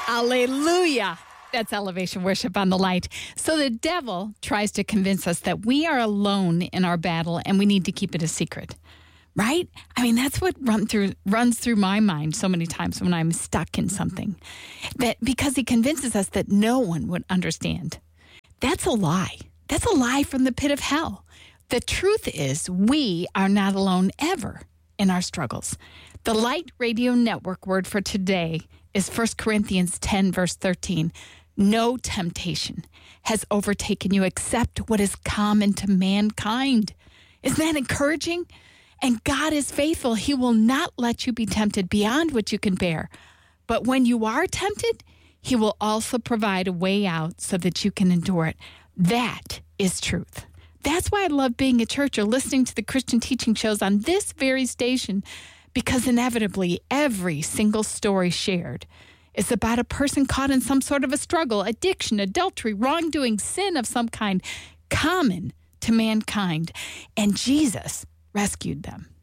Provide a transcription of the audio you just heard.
Hallelujah. That's Elevation Worship on the Light. So the devil tries to convince us that we are alone in our battle and we need to keep it a secret. Right? I mean, that's what runs through my mind so many times when I'm stuck in something. That because he convinces us that no one would understand. That's a lie. That's a lie from the pit of hell. The truth is we are not alone ever in our struggles. The Light Radio Network word for today is 1 Corinthians 10, verse 13. No temptation has overtaken you except what is common to mankind. Isn't that encouraging? And God is faithful. He will not let you be tempted beyond what you can bear. But when you are tempted, he will also provide a way out so that you can endure it. That is truth. That's why I love being at church or listening to the Christian teaching shows on this very station, because inevitably every single story shared is about a person caught in some sort of a struggle, addiction, adultery, wrongdoing, sin of some kind, common to mankind. And Jesus rescued them.